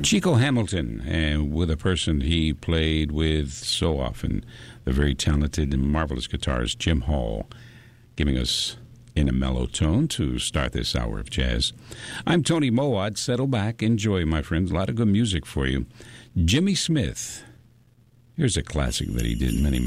Chico Hamilton, and with a person he played with so often, the very talented and marvelous guitarist Jim Hall, giving us in a mellow tone to start this hour of jazz. I'm Tony Mowat. Settle back, enjoy, my friends. A lot of good music for you. Jimmy Smith. Here's a classic that he did many